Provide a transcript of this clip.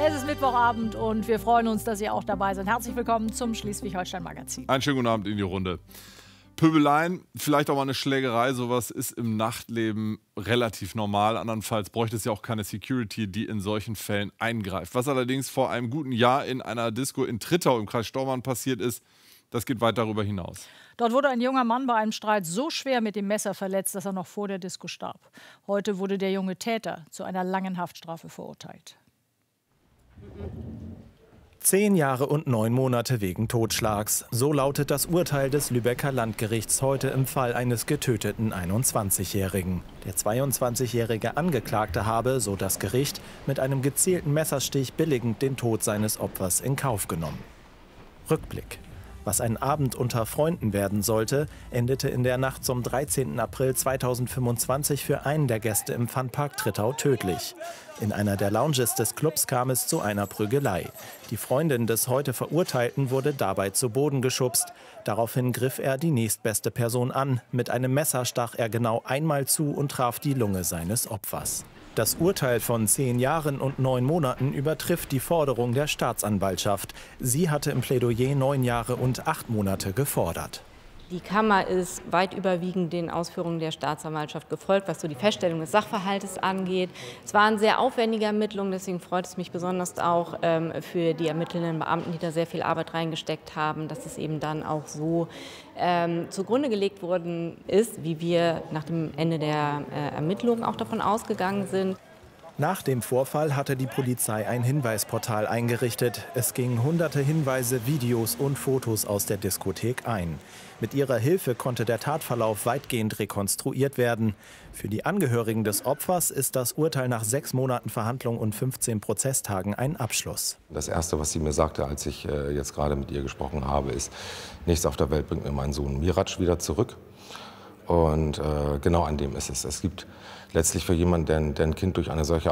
Es ist Mittwochabend und wir freuen uns, dass Sie auch dabei sind. Herzlich willkommen zum Schleswig-Holstein-Magazin. Einen schönen guten Abend in die Runde. Pöbeleien, vielleicht auch mal eine Schlägerei, sowas ist im Nachtleben relativ normal. Andernfalls bräuchte es ja auch keine Security, die in solchen Fällen eingreift. Was allerdings vor einem guten Jahr in einer Disco in Trittau im Kreis Stormarn passiert ist, das geht weit darüber hinaus. Dort wurde ein junger Mann bei einem Streit so schwer mit dem Messer verletzt, dass er noch vor der Disco starb. Heute wurde der junge Täter zu einer langen Haftstrafe verurteilt. 10 Jahre und 9 Monate wegen Totschlags. So lautet das Urteil des Lübecker Landgerichts heute im Fall eines getöteten 21-Jährigen. Der 22-jährige Angeklagte habe, so das Gericht, mit einem gezielten Messerstich billigend den Tod seines Opfers in Kauf genommen. Rückblick. Was ein Abend unter Freunden werden sollte, endete in der Nacht zum 13. April 2025 für einen der Gäste im Funpark Trittau tödlich. In einer der Lounges des Clubs kam es zu einer Prügelei. Die Freundin des heute Verurteilten wurde dabei zu Boden geschubst. Daraufhin griff er die nächstbeste Person an. Mit einem Messer stach er genau einmal zu und traf die Lunge seines Opfers. Das Urteil von 10 Jahren und 9 Monaten übertrifft die Forderung der Staatsanwaltschaft. Sie hatte im Plädoyer 9 Jahre und 8 Monate gefordert. Die Kammer ist weit überwiegend den Ausführungen der Staatsanwaltschaft gefolgt, was so die Feststellung des Sachverhaltes angeht. Es waren sehr aufwendige Ermittlungen, deswegen freut es mich besonders auch für die ermittelnden Beamten, die da sehr viel Arbeit reingesteckt haben, dass es eben dann auch so zugrunde gelegt worden ist, wie wir nach dem Ende der Ermittlungen auch davon ausgegangen sind. Nach dem Vorfall hatte die Polizei ein Hinweisportal eingerichtet. Es gingen hunderte Hinweise, Videos und Fotos aus der Diskothek ein. Mit ihrer Hilfe konnte der Tatverlauf weitgehend rekonstruiert werden. Für die Angehörigen des Opfers ist das Urteil nach 6 Monaten Verhandlung und 15 Prozesstagen ein Abschluss. Das Erste, was sie mir sagte, als ich jetzt gerade mit ihr gesprochen habe, ist: Nichts auf der Welt bringt mir meinen Sohn Mirac wieder zurück. Und genau an dem ist es. Es gibt letztlich für jemanden, der ein Kind durch eine solche